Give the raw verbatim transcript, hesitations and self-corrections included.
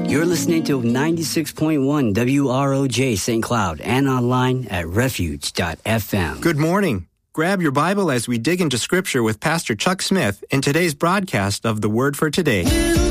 You're listening to ninety-six point one W R O J Saint Cloud and online at refuge dot f m. Good morning. Grab your Bible as we dig into Scripture with Pastor Chuck Smith in today's broadcast of The Word for Today.